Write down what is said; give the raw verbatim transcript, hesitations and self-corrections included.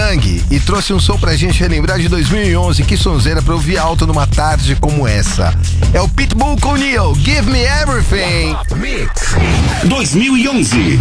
Young e trouxe um som pra gente relembrar de dois mil e onze. Que sonzeira pra ouvir alto numa tarde como essa. É o Pitbull com Neil, Give Me Everything. Mix dois mil e onze.